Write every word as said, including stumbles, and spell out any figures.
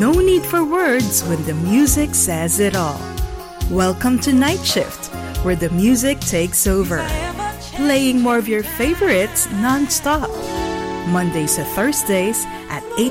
No need for words when the music says it all. Welcome to Night Shift, where the music takes over, playing more of your favorites non-stop. Mondays to Thursdays at eight